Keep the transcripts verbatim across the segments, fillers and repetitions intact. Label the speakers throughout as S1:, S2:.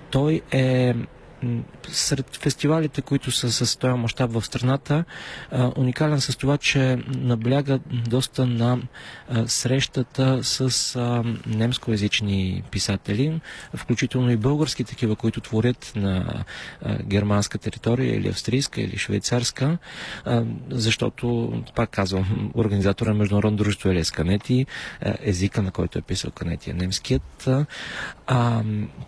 S1: Той е сред фестивалите, които са с този мащаб в страната, уникален с това, че набляга доста на срещата с немскоязични писатели, включително и български такива, които творят на германска територия или австрийска или швейцарска, защото, пак казвам, организатора на Международно дружество Елиас Канети, езика, на който е писал Канети, е немският. А,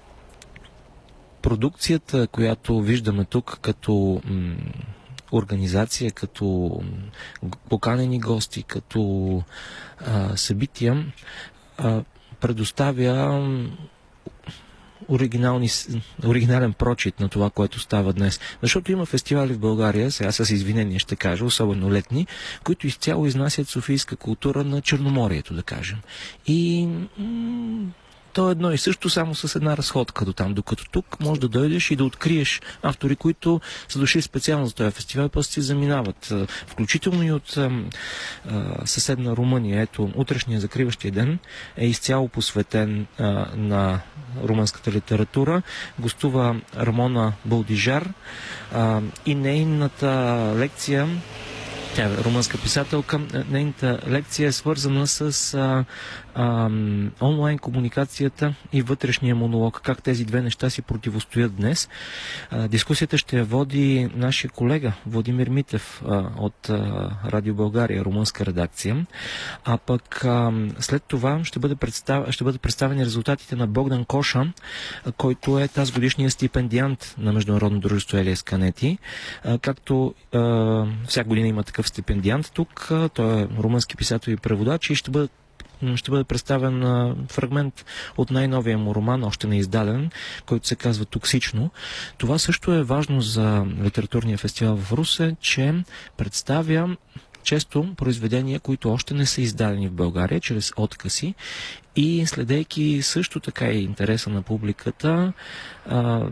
S1: Продукцията, която виждаме тук като м, организация, като м, поканени гости, като а, събития, а, предоставя м, оригинални, оригинален прочит на това, което става днес. Защото има фестивали в България, сега с извинение ще кажа, особено летни, които изцяло изнасят софийска култура на Черноморието, да кажем. И м- то е едно и също, само с една разходка до там, докато тук може да дойдеш и да откриеш автори, които са дошли специално за този фестивал и после си заминават. Включително и от а, съседна Румъния. Ето, утрешния закриващия ден е изцяло посветен а, на румънската литература. Гостува Рамона Балдижар а, и нейната лекция, тя е румънска писателка, нейната лекция е свързана с а, а, онлайн комуникацията и вътрешния монолог, как тези две неща си противостоят днес. А, дискусията ще я води нашия колега Владимир Митев а, от а, Радио България, румънска редакция. А пък а, след това ще, бъде представ... ще бъдат представени резултатите на Богдан Коша, а, който е тази годишния стипендиант на Международно дружество Елиас Канети. А, както а, всяка година има такъв стипендиант тук, а, той е румънски писател и преводач и ще бъдат ще бъде представен а, фрагмент от най-новия му роман, още не издаден, който се казва "Токсично". Това също е важно за литературния фестивал в Русе, че представя често произведения, които още не са издадени в България, чрез откъси, и следейки също така и интереса на публиката, а,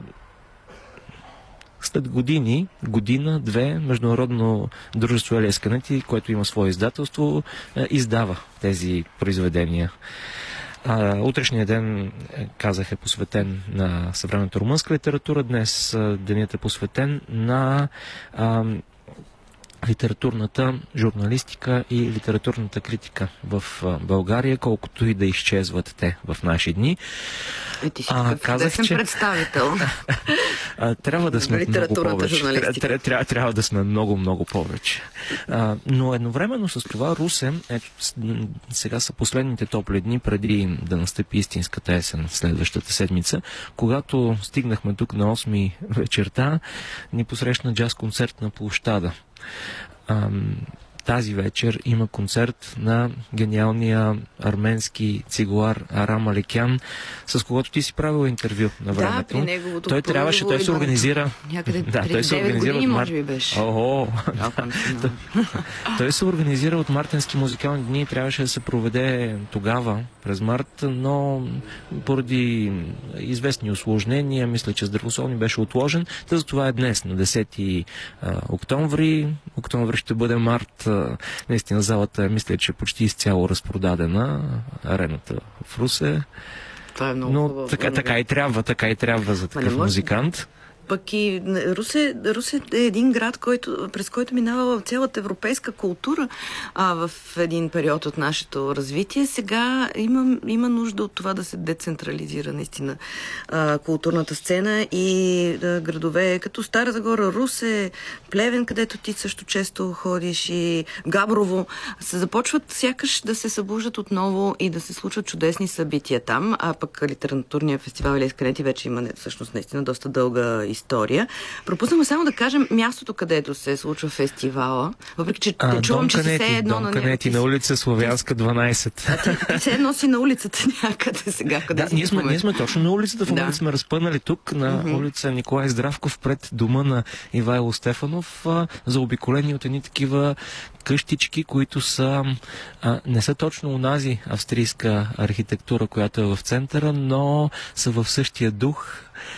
S1: след години, година, две, Международно дружество Елиас Канети, което има свое издателство, издава тези произведения. А, утрешния ден, казах, е посветен на съвременната румънска литература. Днес денят е посветен на а, литературната журналистика и литературната критика в България, колкото и да изчезват те в наши дни.
S2: Е, ти си а, казах, че представител.
S1: а, трябва да сме много повече. Трябва, трябва, трябва да сме много, много повече. А, но едновременно с това Русе, ето, сега са последните топли дни преди да настъпи истинската есен следващата седмица, когато стигнахме тук на осми вечерта, ни посрещна джаз концерт на площада. Ам, тази вечер има концерт на гениалния арменски цигулар Арам Алекян, с когото ти си правил интервю на времето.
S2: Да, при неговото
S1: той трябваше, той се организира...
S2: Някъде
S1: да,
S2: преди
S1: той се
S2: девет
S1: организира
S2: години,
S1: от мар...
S2: може би беше.
S1: О, той, той се организира от мартенски музикални дни и трябваше да се проведе тогава, през март, но поради известни усложнения, мисля, че здравословни беше отложен. Та за това е днес, на десети октомври. Октомври ще бъде март. Наистина залата е, мисля, че почти изцяло разпродадена, арената в Русе.
S2: Това е много
S1: но
S2: хубаво.
S1: така, така и трябва, така и трябва за такъв музикант.
S2: Пък и Русе, Русе е един град, който, през който минава цялата европейска култура а, в един период от нашето развитие. Сега има, има нужда от това да се децентрализира наистина а, културната сцена и а, градове като Стара Загора, Русе, Плевен, където ти също често ходиш, и Габрово, се започват сякаш да се събуждат отново и да се случват чудесни събития там, а пък литературния фестивал Елиас Канети вече има всъщност наистина доста дълга история. Пропуснахме само да кажем мястото, където се случва фестивала. Въпреки, че а, чувам, че
S1: Канети,
S2: си се едно
S1: Дом
S2: на
S1: Канети, на улица Славянска дванайсет.
S2: А ти, ти се едно си на улицата някъде сега. Къде
S1: да,
S2: си
S1: ние сме, ние сме точно на улицата. В момента
S2: да.
S1: сме разпънали тук на uh-huh. улица Николай Здравков пред дома на Ивайло Стефанов, а, заобиколени от едни такива къщички, които са а, не са точно унази австрийска архитектура, която е в центъра, но са в същия дух.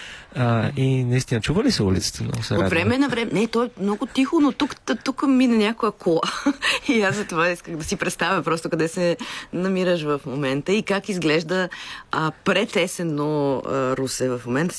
S1: А, и наистина, чува ли се улицата? Много се
S2: От време на време. Не, то е много тихо, но тук, тук мине някоя кола. И аз за това исках да си представя просто къде се намираш в момента и как изглежда а, предесенно а, Русе в момента.